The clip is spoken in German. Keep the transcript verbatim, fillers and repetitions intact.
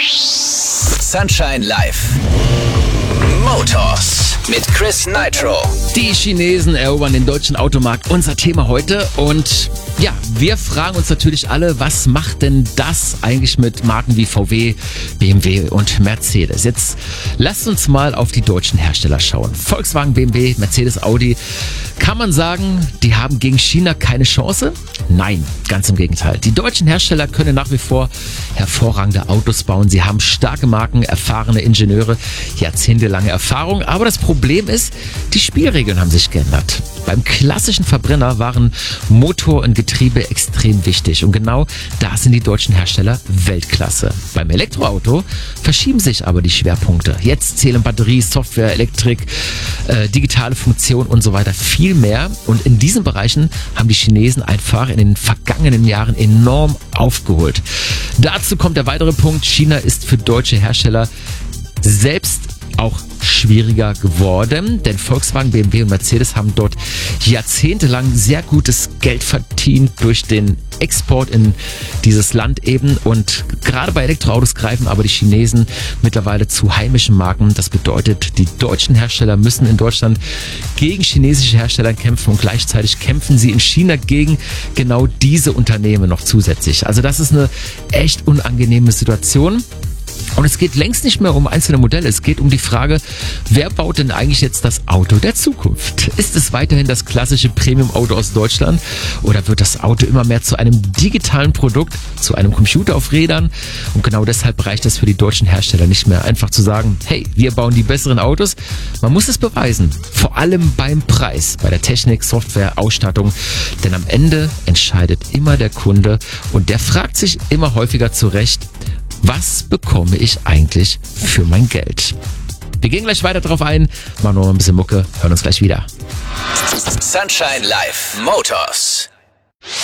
Sunshine Live. Motors mit Chris Nitro. Die Chinesen erobern den deutschen Automarkt, unser Thema heute. Und ja, wir fragen uns natürlich alle, was macht denn das eigentlich mit Marken wie V W, B M W und Mercedes? Jetzt lasst uns mal auf die deutschen Hersteller schauen. Volkswagen, B M W, Mercedes, Audi. Kann man sagen, die haben gegen China keine Chance? Nein, ganz im Gegenteil. Die deutschen Hersteller können nach wie vor hervorragende Autos bauen. Sie haben starke Marken, erfahrene Ingenieure, jahrzehntelange Erfahrung. Aber das Problem ist, die Spielregeln haben sich geändert. Beim klassischen Verbrenner waren Motor und Getriebe extrem wichtig. Und genau da sind die deutschen Hersteller Weltklasse. Beim Elektroauto verschieben sich aber die Schwerpunkte. Jetzt zählen Batterie, Software, Elektrik, äh, digitale Funktion und so weiter viel mehr. Und in diesen Bereichen haben die Chinesen einfach in den vergangenen Jahren enorm aufgeholt. Dazu kommt der weitere Punkt. China ist für deutsche Hersteller selbst auch schwieriger geworden, denn Volkswagen, B M W und Mercedes haben dort jahrzehntelang sehr gutes Geld verdient durch den Export in dieses Land eben, und gerade bei Elektroautos greifen aber die Chinesen mittlerweile zu heimischen Marken. Das bedeutet, die deutschen Hersteller müssen in Deutschland gegen chinesische Hersteller kämpfen und gleichzeitig kämpfen sie in China gegen genau diese Unternehmen noch zusätzlich. Also das ist eine echt unangenehme Situation. Und es geht längst nicht mehr um einzelne Modelle. Es geht um die Frage, wer baut denn eigentlich jetzt das Auto der Zukunft? Ist es weiterhin das klassische Premium-Auto aus Deutschland oder wird das Auto immer mehr zu einem digitalen Produkt, zu einem Computer auf Rädern? Und genau deshalb reicht es für die deutschen Hersteller nicht mehr, einfach zu sagen, hey, wir bauen die besseren Autos. Man muss es beweisen, vor allem beim Preis, bei der Technik, Software, Ausstattung. Denn am Ende entscheidet immer der Kunde und der fragt sich immer häufiger zu Recht, was bekomme ich eigentlich für mein Geld? Wir gehen gleich weiter drauf ein, machen noch ein bisschen Mucke, hören uns gleich wieder. Sunshine Live Motors.